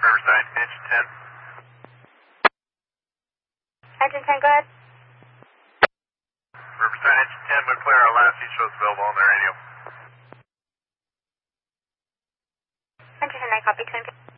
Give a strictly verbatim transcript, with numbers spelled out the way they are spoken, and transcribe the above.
Riverside, engine ten. Engine ten, go ahead. Riverside, engine ten, we're clear. Our last seat shows available on the radio. Engine ten, I copy, twin.